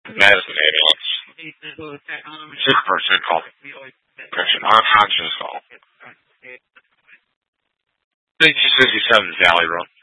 Madison ambulance. 6% call. Unconscious call. 6267 Valley Road.